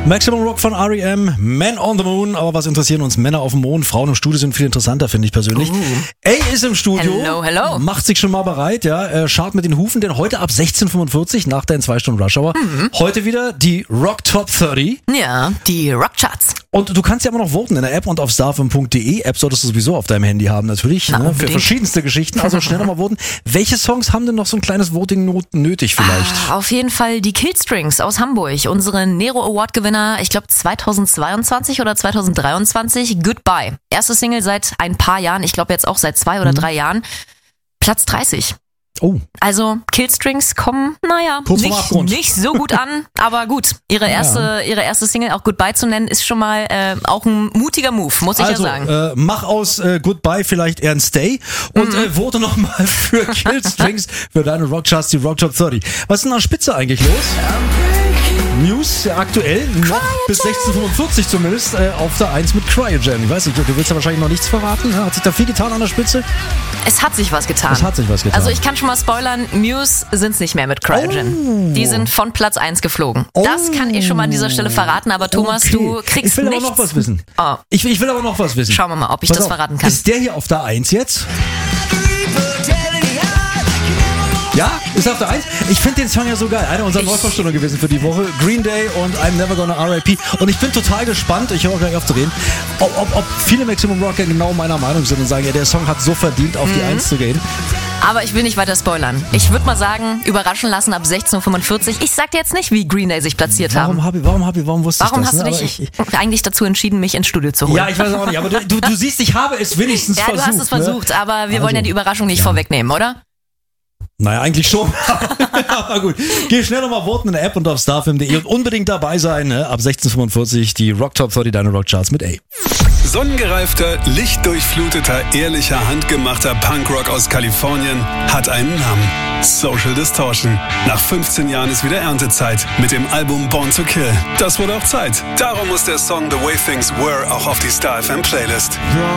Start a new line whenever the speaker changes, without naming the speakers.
Maximum Rock von R.E.M., Man on the Moon. Aber was interessieren uns Männer auf dem Mond? Frauen im Studio sind viel interessanter, finde ich persönlich. Ey ist im Studio.
Hello.
Macht sich schon mal bereit, ja. Schart mit den Hufen, denn heute ab 16:45 nach der 2 Stunden Rush Hour. Heute wieder die Rock Top 30.
Ja, die Rockcharts.
Und du kannst ja immer noch voten in der App und auf starfm.de. App solltest du sowieso auf deinem Handy haben natürlich, ne, für verschiedenste Geschichten. Also schnell nochmal voten. Welche Songs haben denn noch so ein kleines Voting nötig vielleicht?
Auf jeden Fall die Killstrings aus Hamburg. Unsere Nero Award Gewinner, ich glaube 2022 oder 2023, Goodbye. Erste Single seit ein paar Jahren, ich glaube jetzt auch seit 2 oder 3 Jahren. Platz 30.
Oh.
Also Killstrings kommen, nicht so gut an, aber gut. Ihre erste Single auch Goodbye zu nennen, ist schon mal auch ein mutiger Move, muss ich ja sagen.
Mach aus Goodbye vielleicht eher ein Stay und vote nochmal für Killstrings für deine Rockcharts, die Rock Top 30. Was ist denn an Spitze eigentlich los? News aktuell noch bis 16:45 zumindest auf der 1 mit Cryogen. Ich weiß nicht, du willst ja wahrscheinlich noch nichts verraten. Hat sich da viel getan an der Spitze?
Es hat sich was getan. Also ich kann schon mal spoilern, Muse sind's nicht mehr mit Cryogen. Die sind von Platz 1 geflogen. Das kann ich schon mal an dieser Stelle verraten, aber Thomas, du kriegst nichts.
Ich will aber noch was wissen.
Oh.
Ich will aber noch was wissen.
Schauen wir mal, ob ich das verraten kann.
Ist der hier auf der 1 jetzt? Ja, ist auf der 1. Ich finde den Song ja so geil. Einer unserer Neuvorstellungen gewesen für die Woche. Green Day und I'm Never Gonna R.I.P. Und ich bin total gespannt, ich höre auch gleich auf zu reden, ob viele Maximum Rocker genau meiner Meinung sind und sagen, ja, der Song hat so verdient, auf die 1 zu gehen.
Aber ich will nicht weiter spoilern. Ich würde mal sagen, überraschen lassen ab 16:45 Uhr. Ich sag dir jetzt nicht, wie Green Day sich platziert haben.
Warum wusste ich das?
Warum hast du dich eigentlich dazu entschieden, mich ins Studio zu holen?
Ja, ich weiß auch nicht, aber du siehst, ich habe es wenigstens versucht.
Ja, du hast es versucht, aber wir wollen ja die Überraschung nicht vorwegnehmen, oder?
Naja, eigentlich schon. Aber gut. Geh schnell nochmal voten in der App und auf starfm.de und unbedingt dabei sein. Ne? Ab 16:45 die Rock Top 30, deine Rockcharts mit A.
Sonnengereifter, lichtdurchfluteter, ehrlicher, handgemachter Punkrock aus Kalifornien hat einen Namen. Social Distortion. Nach 15 Jahren ist wieder Erntezeit mit dem Album Born to Kill. Das wurde auch Zeit. Darum muss der Song The Way Things Were auch auf die StarFM Playlist.